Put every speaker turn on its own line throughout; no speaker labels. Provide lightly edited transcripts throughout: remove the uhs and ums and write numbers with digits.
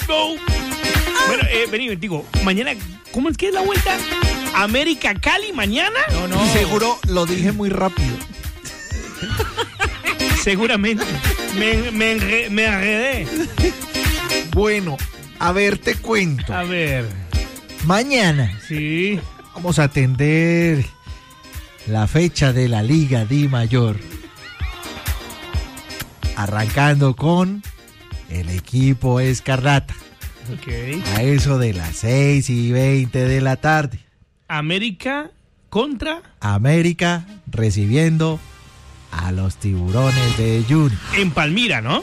go. Bueno, vení, digo, mañana, ¿cómo es que es la vuelta? ¿América Cali mañana?
No. Seguro lo dije muy rápido.
Seguramente. Me enredé.
Bueno, a ver, te cuento.
A ver.
Mañana
Sí.
vamos a atender la fecha de la Liga Di Mayor. Arrancando con el equipo Escarlata.
Ok.
A eso de las 6:20 de la tarde.
América contra...
América recibiendo a los Tiburones de Junior
En Palmira, ¿no?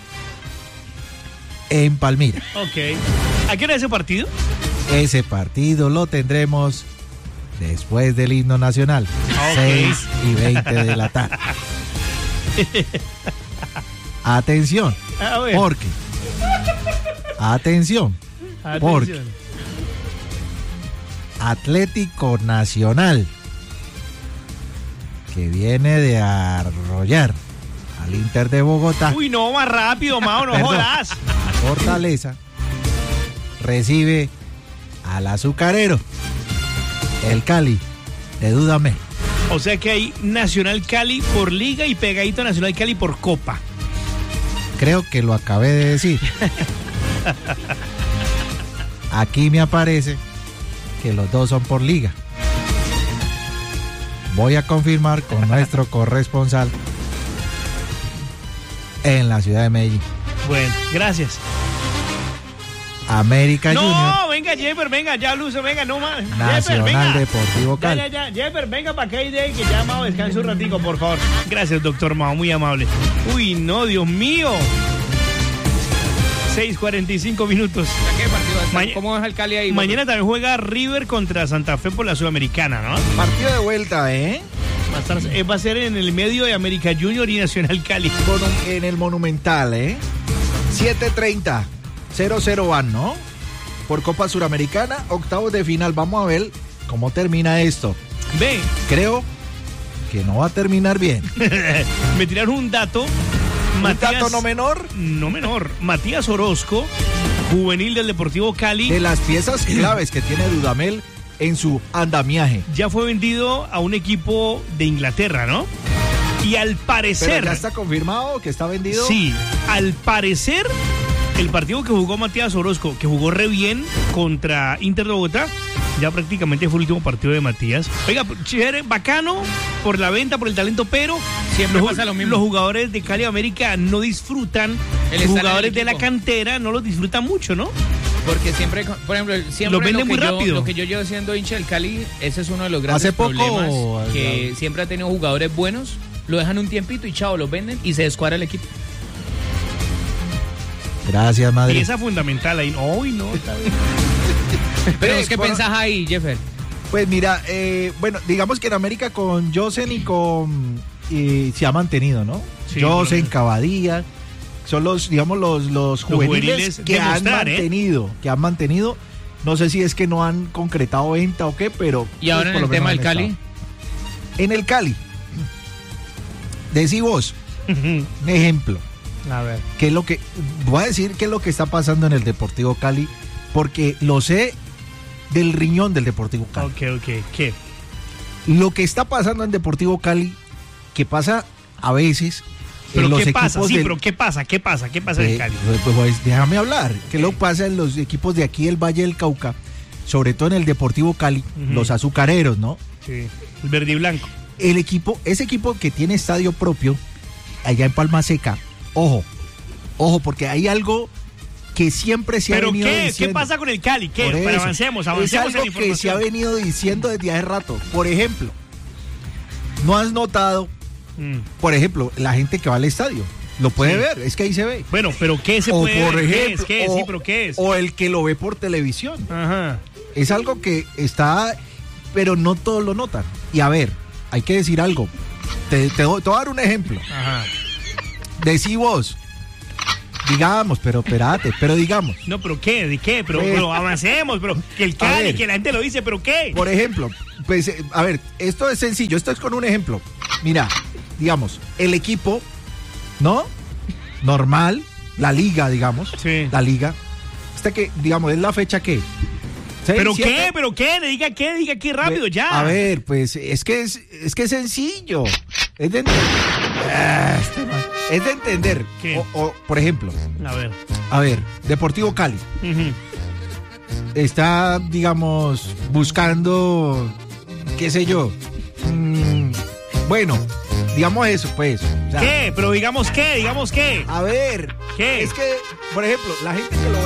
en Palmira.
Ok. ¿A qué hora es ese partido?
Ese partido lo tendremos después del himno nacional.
Ok.
6:20 de la tarde. Atención,
A ver.
porque... Atención, porque Atlético Nacional, que viene de arrollar al Inter de Bogotá,
Uy, no, más rápido, Mao, no
Perdón.
jodas.
Fortaleza, recibe al azucarero, el Cali de Dudamel.
O sea que hay Nacional Cali por liga y pegadito a Nacional Cali por copa.
Creo que lo acabé de decir. Aquí me aparece que los dos son por liga. Voy a confirmar con nuestro corresponsal en la ciudad de Medellín.
Bueno, gracias.
América Junior,
No, venga, Jeffer, venga, ya, Lucio, venga, no más. Jeffer,
Nacional
venga.
Deportivo Cali.
Ya, Jeffer, venga para acá y de que ya, Mao, descanse un ratico, por favor. Gracias, doctor Mao, muy amable. Uy, no, Dios mío. 6:45 minutos.
¿Qué partido va a estar?
Maña-
¿Cómo es el Cali ahí?
Mañana también juega River contra Santa Fe por la Sudamericana, ¿no?
Partido de vuelta, ¿eh?
Va a ser en el medio de América Junior y Nacional Cali.
En el Monumental, ¿eh? 7:30, 0-0 van, ¿no? Por Copa Suramericana, octavos de final. Vamos a ver cómo termina esto.
Ve,
Creo que no va a terminar bien.
me tiraron un dato.
Un dato no menor
No menor. Matías Orozco, juvenil del Deportivo Cali,
de las piezas claves que tiene Dudamel en su andamiaje.
ya fue vendido a un equipo de Inglaterra, ¿no? Y al
Pero
parecer,
ya está confirmado que está vendido.
sí, al parecer, el partido que jugó Matías Orozco, que jugó re bien contra Inter de Bogotá, ya prácticamente fue el último partido de Matías. Oiga, chévere, bacano por la venta, por el talento, pero
Siempre pasa lo mismo.
los jugadores de Cali América no disfrutan,
El
los
estar en el
jugadores de la
equipo.
cantera no los disfrutan mucho, ¿no?
Porque siempre, por ejemplo, siempre
Lo venden muy rápido.
Lo que yo llevo siendo hincha del Cali, ese es uno de los grandes
Hace poco,
problemas, que siempre ha tenido jugadores buenos, lo dejan un tiempito y chao, los venden y se descuadra el equipo.
Gracias, Madrid.
Pieza fundamental ahí. Uy, no, está bien.
Pero
Pues,
¿qué
por-
pensás ahí, Jeffer?
Pues mira, bueno, digamos que en América con Josen y con... se ha mantenido, ¿no?
Sí,
Josen,
pero-
Cavadía, son los, digamos, los juveniles
juveniles
que han
demostrar,
mantenido. No sé si es que no han concretado venta o qué, pero...
Y ahora
pues,
en
por
el
lo
tema del
menos han
Cali,
estado. En el Cali, decí vos, un ejemplo.
A ver.
¿Qué es lo que... Voy a decir qué es lo que está pasando en el Deportivo Cali, porque lo sé del riñón del Deportivo Cali.
Ok. ¿Qué?
Lo que está pasando en Deportivo Cali, que pasa a veces
¿Pero
en los
qué pasa?
equipos
Sí,
del-
pero ¿qué pasa? ¿Qué pasa en el Cali?
Pues déjame hablar. ¿Qué lo pasa en los equipos de aquí del Valle del Cauca? Sobre todo en el Deportivo Cali,
Ujú.
los azucareros, ¿no?
Sí. El verde y blanco.
Ese equipo que tiene estadio propio, allá en Palma Seca, ojo, porque hay algo que siempre se ha
¿Pero
venido
qué?
diciendo.
¿Qué pasa con el Cali? ¿Qué?
Por
Pero
eso.
avancemos
Es
en la
algo que
información.
se ha venido diciendo desde hace rato. Por ejemplo, ¿no has notado, por ejemplo, la gente que va al estadio? Lo puede
Sí.
ver, es que ahí se ve.
Bueno, pero ¿qué se
O
puede
por
ver?
ejemplo,
¿Qué es?
o-
Sí, pero ¿qué es?
O el que lo ve por televisión.
Ajá.
Es algo que está, pero no todos lo notan. Y a ver, hay que decir algo. Te voy a dar un ejemplo.
Ajá.
Decí vos. Digamos, pero espérate, pero digamos.
No, pero ¿qué? ¿De qué? Pero
Pues-
avancemos, pero que el
A
Cali,
ver.
que la gente lo dice, pero ¿qué?
Por ejemplo, pues, a ver, esto es sencillo, esto es con un ejemplo. Mira, digamos, el equipo, ¿no? Normal, la liga, digamos,
Sí.
la liga, que, digamos, es la fecha que...
¿Pero qué? Diga qué rápido, ya.
A ver, pues es que es sencillo. Es de entender.
¿Qué?
O, por ejemplo,
A ver.
Deportivo Cali
Ujú.
está, digamos, buscando, qué sé yo. Bueno, digamos eso, pues. O sea,
¿Qué? Pero digamos qué.
a ver,
¿Qué?
es que, por ejemplo, la gente que lo